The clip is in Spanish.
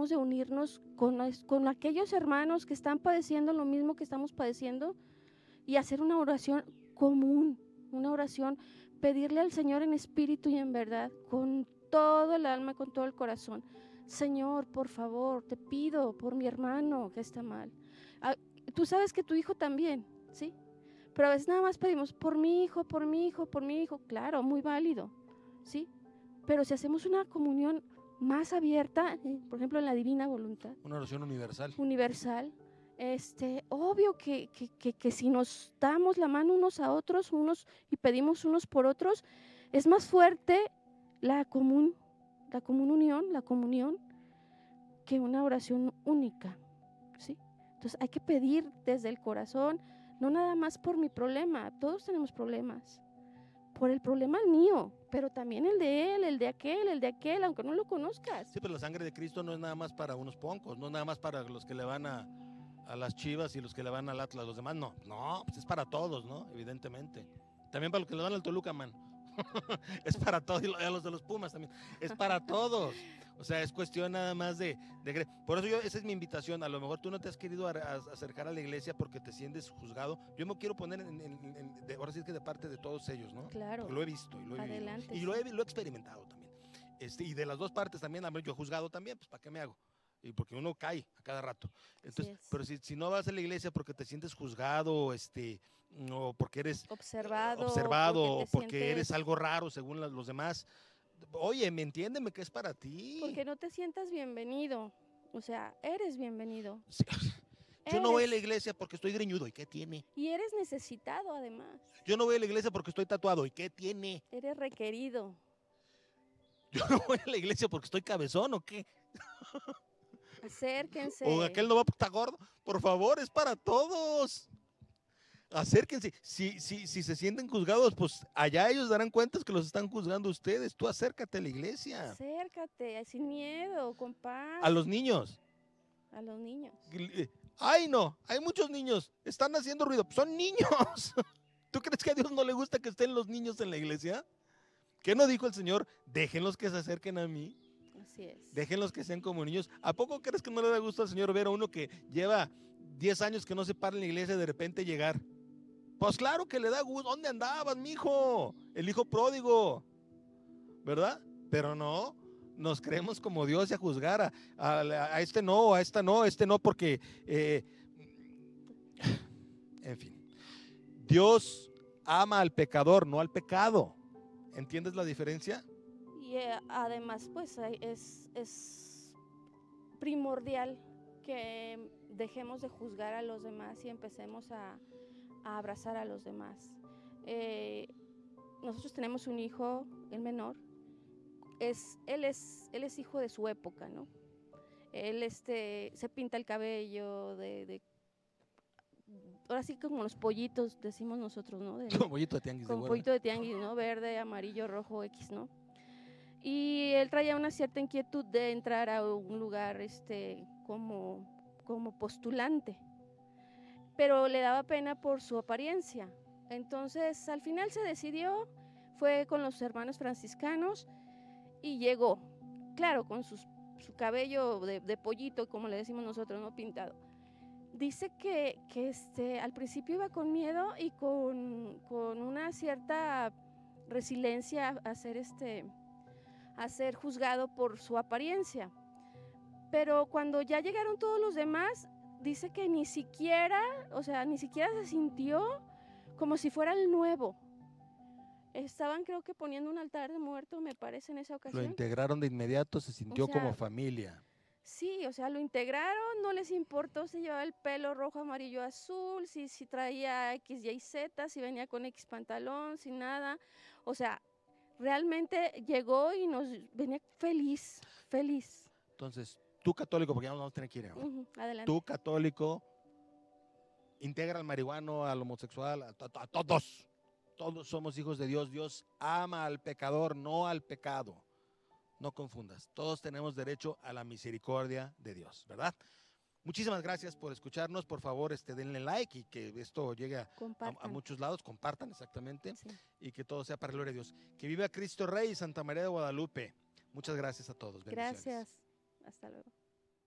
debemos de unirnos con aquellos hermanos que están padeciendo lo mismo que estamos padeciendo y hacer una oración común, una oración, pedirle al Señor en espíritu y en verdad, con todo el alma, con todo el corazón. Señor, por favor, te pido por mi hermano que está mal. Tú sabes que tu hijo también, ¿sí? Pero a veces nada más pedimos por mi hijo, por mi hijo, por mi hijo. Claro, muy válido, ¿sí? Pero si hacemos una comunión más abierta, por ejemplo en la divina voluntad. Una oración universal. Universal. Obvio que si nos damos la mano unos a otros, y pedimos unos por otros, es más fuerte la común unión, la comunión, que una oración única, ¿sí? Entonces hay que pedir desde el corazón, no nada más por mi problema, todos tenemos problemas, por el problema el mío, pero también el de él, el de aquel, aunque no lo conozcas. Sí, pero la sangre de Cristo no es nada más para unos poncos, no es nada más para los que le van a las Chivas y los que le van al Atlas, los demás no, pues es para todos, ¿no? Evidentemente. También para los que le van al Toluca, man. Es para todos, y a los de los Pumas también. Es para todos. O sea, es cuestión nada más de por eso esa es mi invitación. A lo mejor tú no te has querido acercar a la iglesia porque te sientes juzgado. Yo me quiero poner ahora sí que de parte de todos ellos, ¿no? Claro. Porque lo he visto y lo he Adelante, vivido. Y lo he experimentado también. Y de las dos partes también, yo he juzgado también, pues ¿para qué me hago? Y porque uno cae a cada rato. Entonces, pero si no vas a la iglesia porque te sientes juzgado, o porque eres observado, o porque eres algo raro según los demás, oye, entiéndeme que es para ti. Porque no te sientas bienvenido, o sea, eres bienvenido. Sí. Yo no voy a la iglesia porque estoy greñudo, ¿y qué tiene? Y eres necesitado además. Yo no voy a la iglesia porque estoy tatuado, ¿y qué tiene? Eres requerido. Yo no voy a la iglesia porque estoy cabezón, ¿o qué? Acérquense. O aquel no va porque está gordo. Por favor, es para todos. Acérquense. Si se sienten juzgados, pues allá ellos darán cuenta que los están juzgando ustedes. Tú acércate a la iglesia. Acércate, sin miedo, con paz. A los niños. A los niños. Ay, no, hay muchos niños. Están haciendo ruido. Son niños. ¿Tú crees que a Dios no le gusta que estén los niños en la iglesia? ¿Qué no dijo el Señor? Déjenlos que se acerquen a mí. Así es. Déjenlos que sean como niños. ¿A poco crees que no le da gusto al Señor ver a uno que lleva 10 años que no se para en la iglesia y de repente llegar? Pues claro que le da gusto. ¿Dónde andabas, mijo? El hijo pródigo, ¿verdad? Pero no, nos creemos como Dios y a juzgar a este no, a esta no, porque, en fin, Dios ama al pecador, no al pecado. ¿Entiendes la diferencia? Y además, pues es primordial que dejemos de juzgar a los demás y empecemos a abrazar a los demás. Nosotros tenemos un hijo, el menor. Él es hijo de su época, ¿no? Él se pinta el cabello ahora sí como los pollitos, decimos nosotros, ¿no? Como pollito de tianguis. Como pollito de tianguis, ¿no? Verde, amarillo, rojo, X, ¿no? Y él traía una cierta inquietud de entrar a un lugar como postulante, pero le daba pena por su apariencia. Entonces al final se decidió, fue con los hermanos franciscanos y llegó, claro, con su cabello de pollito, como le decimos nosotros, no pintado. Dice que al principio iba con miedo y con una cierta resiliencia a ser juzgado por su apariencia. Pero cuando ya llegaron todos los demás, dice que ni siquiera se sintió como si fuera el nuevo. Estaban, creo que poniendo un altar de muerto, me parece, en esa ocasión. Lo integraron de inmediato, se sintió como familia. Sí, o sea, lo integraron, no les importó si llevaba el pelo rojo, amarillo, azul, si traía X, Y, Z, si venía con X pantalón, sin nada. O sea, realmente llegó y nos venía feliz. Entonces, tú católico, porque ya nos vamos a tener que ir. Adelante. Tú católico, integra al marihuano, al homosexual, a todos. Todos somos hijos de Dios. Dios ama al pecador, no al pecado. No confundas. Todos tenemos derecho a la misericordia de Dios, ¿verdad? Muchísimas gracias por escucharnos. Por favor, denle like y que esto llegue a muchos lados. Compartan, exactamente. Sí. Y que todo sea para la gloria de Dios. Que viva Cristo Rey y Santa María de Guadalupe. Muchas gracias a todos. Bendiciones. Gracias. Hasta luego.